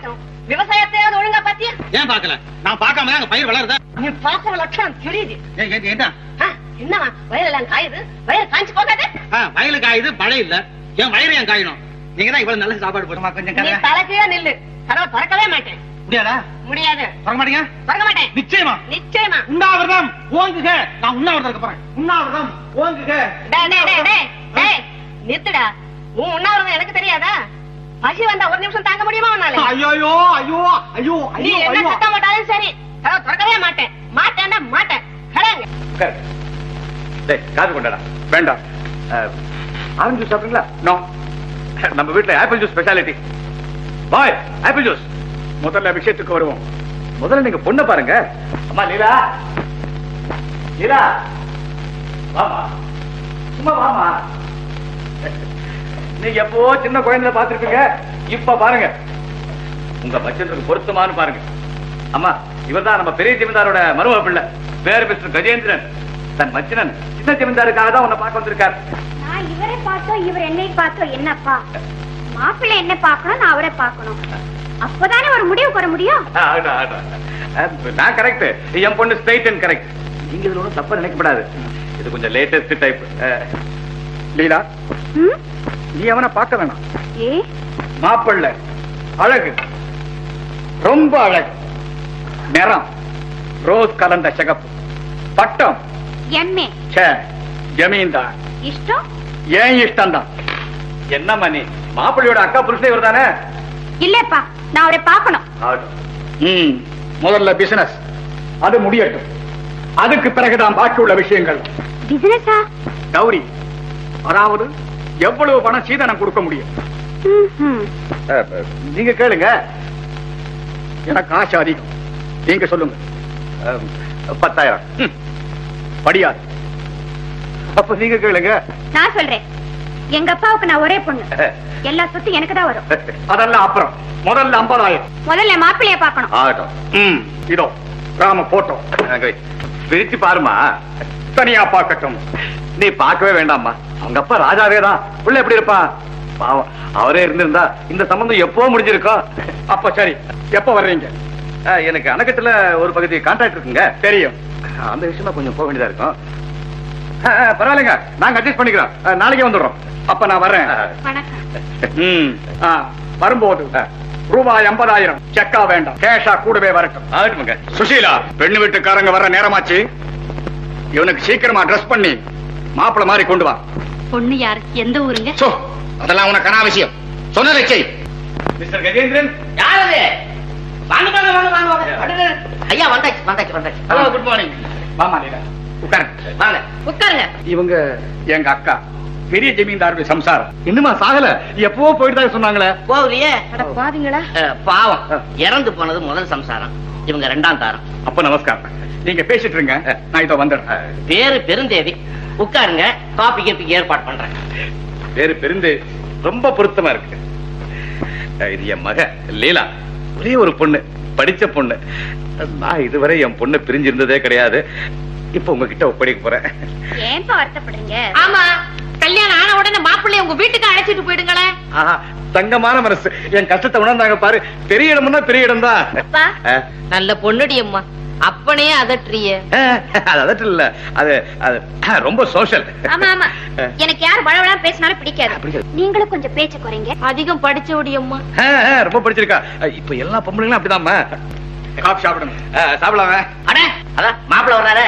இருக்கட்டும். விவசாயத்தையாவது ஒழுங்கா பாத்தியா? ஏன் பாக்கல? நான் பார்க்காம அங்க பயிர் வளருதா? நீ பாக்குற லட்சணம் தெரியுது. என்ன என்னவா வயலெல்லாம் காயுது? வயல் காய்ச்சி போகாது. வயலு காயுது, மழை இல்ல. என் வயிறு ஏன் காயணும்? நீங்க தான் இவ்வளவு நல்ல சாப்பாடு போடுமா? கொஞ்சம் நீ தலைக்கீழ நில்லு. கதவை திறக்கவே மாட்டேன். முடியாதா? முடியாது. திறக்க மாட்டீங்க? திறக்க மாட்டேன். நிச்சயமா? நிச்சயமா. உண்ணாவிரதம் ஓங்குக. நான் உண்ணாவிரதம் இருக்க போறேன். உண்ணாவிரதம் ஓங்குக. நிறுத்துடா. உன் உண்ணாவிரதம் எனக்கு தெரியாதா? பசி வந்தா ஒரு நிமிஷம் தாங்க முடியுமா உன்னால? ஐயோ ஐயோ ஐயோ நீ என்ன சத்தம் போட்டாலும் சரி, கதவை திறக்கவே மாட்டேன். மாட்டேன்னா மாட்டேன். கடங்க. காது கொண்டாடா. வேண்டாம். Orange juice சாப்பிடுங்களா? நோ. நம்ம வீட்டுல ஆப்பிள் ஜூஸ் ஸ்பெஷாலிட்டி. பாய், ஆப்பிள் ஜூஸ். முதல்ல விஷயத்துக்கு வருவோம். முதல்ல நீங்க பொண்ணை பாருங்க. அம்மா லீலா, லீலா வாமா, சும்மா வாமா. நீங்க எப்போ சின்ன குழந்தைல பாத்துருப்பீங்க, இப்ப பாருங்க உங்க பட்சத்துக்கு பொருத்தமானு பாருங்க. அம்மா, இவர்தான் நம்ம பெரிய ஜமீன்தாரோட மருமக பிள்ளை. பேரு மிஸ்டர் கஜேந்திரன். தன் மச்சினன் சின்ன ஜமீன்தாருக்காக தான் உன்னை பார்க்க வந்திருக்காரு. நான் இவரை பார்த்தோம், இவர் என்னை பார்த்தோம். என்னப்பா, மாப்பிள்ளை என்ன பார்க்கணும், நான் அவரை பார்க்கணும். அப்பதானே ஒரு முடிவுக்கு வர முடியும். நான் கரெக்ட், என் பொண்ணு ஸ்ட்ரைட் அண்ட் கரெக்ட். நீங்க இதுல ஒன்றும் தப்பா நினைக்கப்படாது. இது கொஞ்சம் லேட்டஸ்ட் டைப். லீலா, நீ அவனை பார்க்க வேணாம். மாப்பிள்ளை அழகு, ரொம்ப அழகு. நிறம் ரோஸ் கலந்த சிகப்பு. பட்டம் எம்ஏ. ஜமீன்தார். இஷ்டம் ஏன் இஷ்டம் தான். என்ன மணி, மாப்பிள்ளையோட அக்கா புருஷன் இவர் தானே? இல்லப்பா, நான் அவரை பார்க்கணும். முதல்ல பிசினஸ், அது முடியட்டும். அதுக்கு பிறகுதான் பாக்கி உள்ள விஷயங்கள். பிசினஸா? கௌரி, அதாவது எவ்வளவு பணம் சீதனம் கொடுக்க முடியும்? நீங்க கேளுங்க. எனக்கு ஆசை அதிகம். நீங்க சொல்லுங்க. 10,000 படியாது. அப்ப நீங்க கேளுங்க. நான் சொல்றேன். எங்க அப்பாவுக்கு நான் ஒரே பொண்ணு. எல்லா சொத்து எனக்கு தான் வரும். அதெல்லாம் அப்புறம். முதல்ல 50,000. முதல்ல மாப்பிள்ளைய பார்க்கணும். இதோ ராம போட்டோ பிரிச்சு பாருமா. தனியா பார்க்கட்டும். நீ பார்க்கவே வேண்டாம்மா. அவங்க அப்பா ராஜாவே தான். பிள்ளை எப்படி இருப்பா? பாவம், அவரே இருந்திருந்தா இந்த சம்பந்தம் எப்போ முடிஞ்சிருக்கோம். அப்ப சரி, எப்ப வர்றீங்க? எனக்கு அணைக்கட்டுல ஒரு பகுதி கான்ட்ராக்ட் இருக்குங்க. தெரியும். அந்த விஷயமா கொஞ்சம் போக வேண்டியதா இருக்கும். பரவாயில்லைங்க, நாங்க அட்ஜஸ்ட் பண்ணிக்கிறோம். நாளைக்கே வந்துடுறோம். அப்ப நான் வர்றேன். வரும்போது ரூபாய் 50,000 செக்கா வேண்டாம், கேஷா கூடவே வரட்டும். ஆகட்டுங்க. சுசீலா, பெண்ணு வீட்டுக்காரங்க வர நேரமாச்சு. இவனுக்கு சீக்கிரமா ட்ரெஸ் பண்ணி மாப்பிள்ள மாதிரி கொண்டு வா. பொண்ணு யாரு, எந்த ஊருங்க? அதெல்லாம் உனக்கு அனாவசியம். சொன்னதை செய். மிஸ்டர் கஜேந்திரன். யாரது? வாங்க வாங்க வாங்க வாங்க. ஐயா வந்தாச்சு வந்தாச்சு வந்தாச்சு. Hello, good morning. வாமா லீலா, உட்காருங்க. வாங்க உட்காருங்க. இவங்க எங்க அக்கா, பெரிய ஜமீன்தாருடைய சம்சாரம். இன்னுமா சாகல? எப்பவோ போயிட்டு தான் சொன்னாங்களே. போகலையே. பாத்தீங்களா? பாவம், இறந்து போனது முதல் சம்சாரம், இவங்க 2ஆம் தாரம். அப்ப நமஸ்காரம். நீங்க பேசிட்டு இருங்க, நான் இதோ வந்துடுறேன். பேரு பெருந்தேவி. உட்காருங்க, காபி கேப்பிக்கு ஏற்பாடு பண்றேன். பேரு பெருந்தேவி ரொம்ப பொருத்தமா இருக்கு. இது என் மக லீலா. ஒரே ஒரு பொண்ணு, படிச்ச பொண்ணு. நான் இதுவரை என் பொண்ணு பிரிஞ்சிருந்ததே கிடையாது. இப்ப உங்ககிட்ட ஒப்படைக்க போறேன். ஏன்பா வருத்தப்படுறீங்க? ஆமா, கல்யாணம் ஆன உடனே மாப்பிள்ளைய உங்க வீட்டுக்கு அழைச்சிட்டு போயிடுங்களேன். தங்கமான மனசு. என் கஷ்டத்தை உணர்ந்தாங்க பாரு. பெரிய இடம்னா பெரிய இடம் தான். நல்ல பொண்ணுடி அம்மா. அப்பனே அதற்றிய. அது அதட்டு இல்ல, அது ரொம்ப சோஷியல். ஆமா ஆமா, எனக்கு யார் வளவளா பேசினாலும் பிடிக்காது. நீங்களும் கொஞ்சம் பேச்ச குறைங்க. அதிகம் படிச்ச அம்மா. ரொம்ப படிச்சிருக்கா. இப்ப எல்லா பொம்பளைங்களும் அப்படிதாம்மா. காபி சாப்பிடணும். சாப்பிடலாங்க. அட, அதான் மாப்பிள்ள வர்றாரு.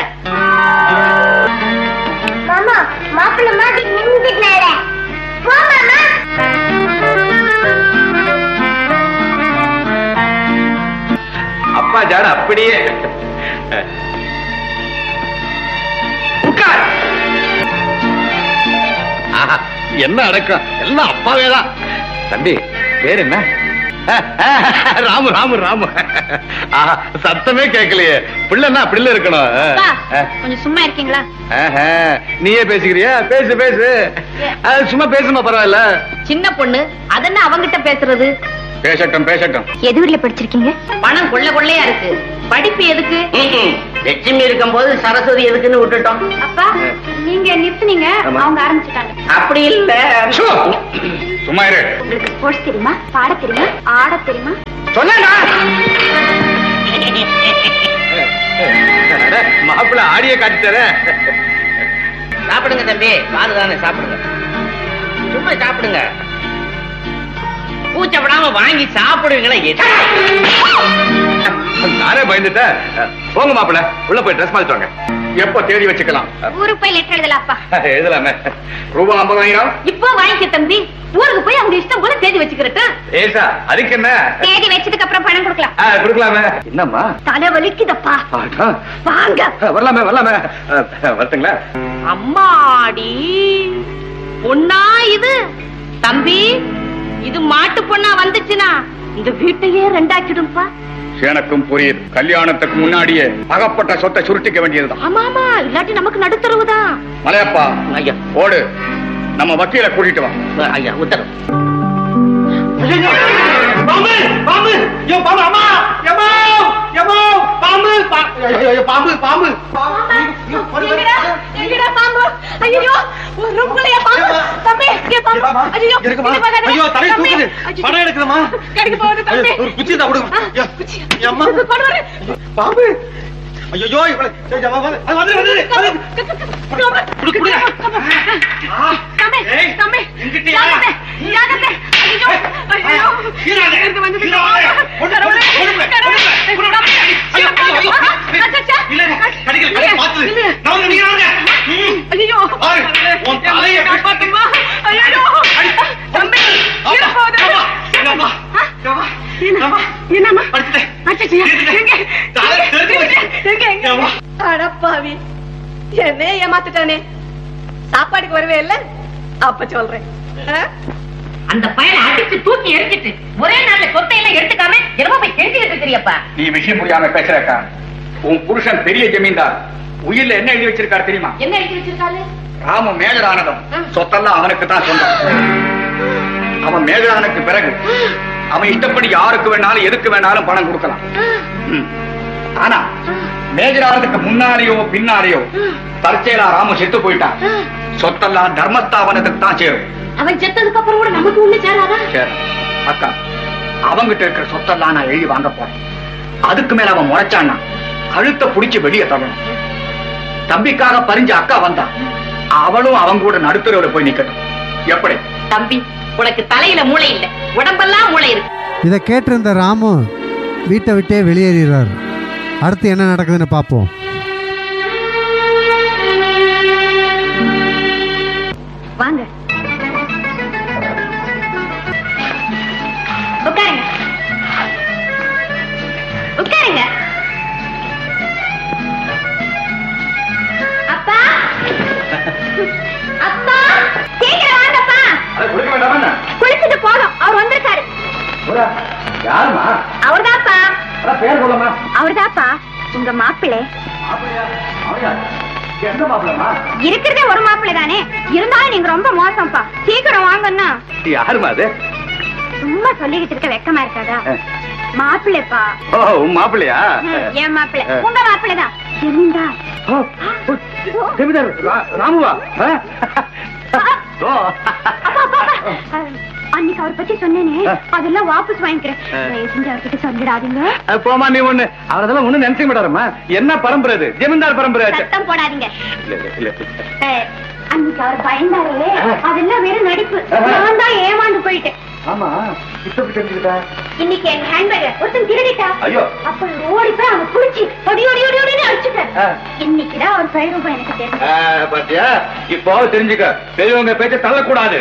மாமா, மாப்பிள்ள மாதிரி நின்னுட்டாரே. போ மாமா. அப்பா ஜாட அப்படியே. என்ன அடக்கம், எல்லாம் அப்பாவே தான். தம்பி பேர் என்ன? ராமு ராமு ராமு. சத்தமே கேட்கலையே. பிள்ளைன்னா பிள்ளை இருக்கணும். கொஞ்சம் சும்மா இருக்கீங்களா? நீயே பேசிக்கிறியா? பேசு பேசு. சும்மா பேசுமா, பரவாயில்ல. சின்ன பொண்ணு, அதென்ன அவங்கிட்ட பேசுறது? பேசட்டும் பேசட்டும். எது ஊர்ல படிச்சிருக்கீங்க? பணம் கொள்ளையா இருக்கு. படிப்பு எதுக்கு? லட்சுமி இருக்கும் போது சரஸ்வதி எதுக்குன்னு விட்டுட்டோம். அப்பா நீங்க நிறுத்துனீங்க, அவங்க ஆரம்பிச்சுட்டாங்க. அப்படி இல்ல. சும்மா இரு. உங்களுக்கு ஸ்போர்ட்ஸ் தெரியுமா, பாட தெரியுமா, ஆட தெரியுமா? சொன்னா மாப்பிள்ள ஆடிய காட்டிட்டார. சாப்பிடுங்க தம்பி, பாருதானே சாப்பிடுங்க. சும்மா சாப்பிடுங்க. பூச்சப்படாம வாங்கி சாப்பிடுவீங்களா? நானே பயந்துட்டேன். போங்க மாப்பிள்ள, உள்ள போய் ட்ரெஸ் மாத்திட்டு வாங்க. எப்ப தேடி வச்சுக்கலாம். ஊருக்கு போய் லெட்டர் எழுதலாப்பா. எழுதலாமே. ரூபா 50,000 இப்போ வாங்கிக்க தம்பி. ஊருக்கு போய் அவங்க இஷ்டம் போல தேதி வச்சுக்கிறட்டு. ஏசா அதுக்கு என்ன? தேதி வச்சதுக்கு அப்புறம் பணம் கொடுக்கலாம். கொடுக்கலாமே. என்னம்மா தலை வலிக்குதப்பா. வாங்க. வரலாமே வரலாமே. வரட்டுங்களா? அம்மாடி பொண்ணா இது? தம்பி இது மாட்டு பொண்ணா வந்துச்சுன்னா இந்த வீட்டையே ரெண்டாக்கிடும்பா. எனக்கும் புரியுது. கல்யாணத்துக்கு முன்னாடியே அகப்பட்ட சொத்தை சுருட்டிக்க வேண்டியதுதான். ஆமாமா, இல்லாட்டி நமக்கு நடுத்தரவுதான். மலையப்பா ஐயா ஓடு, நம்ம வக்கீல கூட்டிட்டு வா. ஐயா உத்தரவு. பாம்பு பாம்பு ஐயோ பாம்பு அம்மா எம்மா எம்மா பாம்பு ஐயோ பாம்பு பாம்பு எங்கடா பாம்பு? ஐயோ ரூம்குள்ளயா பாம்பு? தம்பி இங்க பாம்பு. ஐயோ ஐயோ தலை தூக்குது. படம் எடுக்கணுமா? கடிக்கு போகுது தம்பி. ஒரு குச்சி தான் விடுங்க. அம்மா பாம்பு. ஐயோ இவளை அது வந்து வந்து குடு குடு. தம்பி தம்பி என்கிட்டயா? ஜாகிரதை. ஐயோ ஐயோ ஹீரானே இருந்து வந்து ஹீரானே ஒண்ணு இல்ல கடிக்கல கடை பாத்து நான் நீங்க ஐயோ உன் தலையை காப்பாத்துமா. ஐயோ தம்பி கீழே போகுது. என்னம்மா என்னம்மா என்னம்மா படுத்துட்டேன். அச்சச்சே எங்க தலை தெரிஞ்சு எங்க எங்க அடப்பாவி என்னே ஏமாத்திட்டானே. சாப்பாடுக்கு வரவே இல்ல. அப்ப சொல்றேன். அந்த பையனை அடிச்சு தூக்கி எடுத்துட்டு ஒரே நாள்ல சொத்தையெல்லாம் எடுத்துக்காம என்னமோ போய் கெஞ்சிட்டு இருக்கிறியப்பா. நீ விஷயம் புரியாம பேசுறக்கா. உன் புருஷன் பெரிய ஜமீன்தார். உயிர்ல என்ன எழுதி வச்சிருக்காரு தெரியுமா? என்ன எழுதி வச்சிருக்காரு? ராம மேஜரானதும் சொத்தெல்லாம் அவனுக்கு தான் சொந்தம். அவன் மேஜரானுக்கு பிறகு அவன் இஷ்டப்படி யாருக்கு வேணாலும் எதுக்கு வேணாலும் பணம் கொடுக்கலாம். ஆனா மேஜரானதுக்கு முன்னாலேயோ பின்னாலேயோ தற்செயலா ராமு செத்து போயிட்டான். சொத்தெல்லாம் தர்மஸ்தாபனத்துக்கு தான் சேரும். அவன் செத்ததுக்கு அப்புறம் கூட நமக்கு ஒண்ணு சேராதா? அக்கா அவங்கிட்ட இருக்கிற சொத்தெல்லாம் நான் எழுதி வாங்க போறேன். அதுக்கு மேல அவன் முளைச்சான்னா கழுத்தை புடிச்சு வெளியே தள்ளணும். தம்பிக்காக பறிஞ்ச அக்கா வந்தா அவளும் அவங்க கூட நடுத்தரவுல போய் நிக்கட்டும். எப்படி? தம்பி உனக்கு தலையில மூளை இல்ல, உடம்பெல்லாம் மூளை இருக்கு. இதை கேட்டிருந்த ராமு வீட்டை விட்டே வெளியேறார். அடுத்து என்ன நடக்குதுன்னு பார்ப்போம். வாங்க உட்காருங்க உட்காருங்க. அப்பா அப்பா சீக்கிரம் வாங்கப்பா. கொடுக்க வேண்டாமா? குளிச்சுட்டு போனோம். அவர் வந்திருக்காரு. யாருமா? அவர்தாப்பா. பேர் சொல்லமா? அவர்தாப்பா உங்க மாப்பிள்ளை. எந்த மாப்பிள்ளமா? இருக்கிறதே ஒரு மாப்பிள்ளை தானே, இருந்தாலும் நீங்க ரொம்ப மோசம்ப்பா. சீக்கிரம் வாங்கன்னா. யாருமா அது? சும்மா சொல்லிக்கிட்டு இருக்க வெக்கமா இருக்காதா? மாப்பிள்ளைப்பா. ஓ உன் மாப்பிள்ளையா? என் மாப்பிள்ளை. உங்க மாப்பிள்ளைதான். ஜமீன்தார். ஜமீன்தார் ராமுவா? அன்னைக்கு அவர் பத்தி சொன்னேனே அதெல்லாம் வாபஸ் வாங்கிக்கிறேன். செஞ்சு அவர்கிட்ட சொல்லிடாதீங்க. போமா நீ ஒண்ணு அவரெல்லாம் ஒண்ணு நினைச்சு விடாருமா. என்ன பரம்பரை அது? ஜமீன்தார் பரம்பரை. சத்தம் போடாதீங்க. இல்ல அன்னைக்கு அவர் பயந்தாரே அதெல்லாம் வெறும் நடிப்பு. நான் தான் ஏமாந்து போயிட்டேன். ஆமா இப்ப தெரிஞ்சுக்கிட்டா? இன்னைக்கு என் ஹேண்ட்பேக் ஒருத்தன் திருடிட்டா. ஐயோ. அப்ப ஓடி போய் அவன் குடிச்சு ஒடி ஒடி ஒடி ஒடி அடிச்சுட்டேன். இன்னைக்குதான் அவர் பெயரும் எனக்கு தெரியும். பாத்தியா? இப்போ தெரிஞ்சுக்க, பெரியவங்க பேச்ச தள்ளக்கூடாது.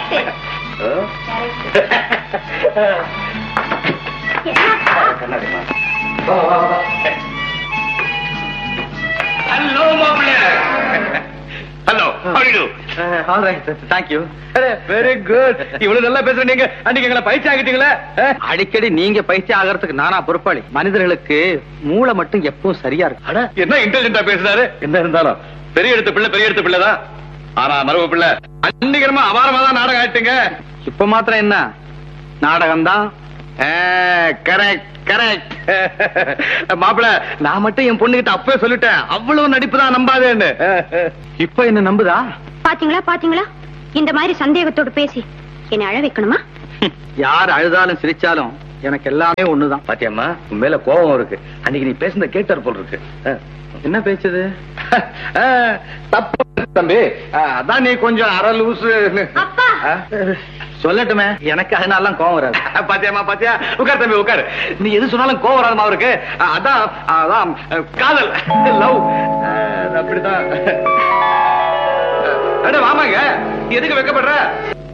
ஹலோ மாப்பிள்ள. Hello how do you do? All right, thank you. Very good. இவ்வளவு நல்லா பேசுற நீங்க அன்னைக்கு எங்களை பயிற்சி ஆகிட்டீங்களே. அடிக்கடி நீங்க பயிற்சி ஆகிறதுக்கு நானா பொறுப்பாளி? மனிதர்களுக்கு மூளை மட்டும் எப்பவும் சரியா இருக்கு. அட என்ன இன்டெலிஜென்ட்டா பேசுறாரு. என்ன இருந்தாலும் பெரிய எடுத்த பிள்ளை தான். ஆனா மரபு பிள்ளை அன்னிகரமா அபாரமா தான் நாடகம் ஆயிட்டுங்க. இப்ப மாத்திரம் என்ன நாடகம் தான், கரெக்ட் கரெக்ட். மாப்பிள நான் மட்டும் என் பொண்ணுகிட்ட அப்பவே சொல்லிட்டேன், அவ்வளவு நடிப்பு தான் நம்பாதேன்னு. இப்ப என்ன நம்புதா? பாத்தீங்களா பாத்தீங்களா, இந்த மாதிரி சந்தேகத்தோடு பேசி என்ன அழ வைக்கணுமா? யார் அழுதாலும் சிரிச்சாலும் எனக்கு எல்லாமே ஒண்ணுதான். பாத்தியம்மா, உன் மேல கோபம் இருக்கு. அன்னைக்கு நீ பேசுனத கேட்டார் போல் இருக்கு. என்ன பேசுது? தப்பு தம்பி, அதான் நீ கொஞ்சம் அரை லூசு. அப்பா. சொல்லட்டுமே, எனக்கு அதனால கோவம் வராது. பாத்தியாமா பாத்தியா, உட்கார் தம்பி உட்கார். நீ எது சொன்னாலும் கோவம் வராதுமா அவருக்கு. அதான் அதான் காதல், லவ். அப்படிதான். வாமாங்க, எதுக்கு வைக்கப்படுற?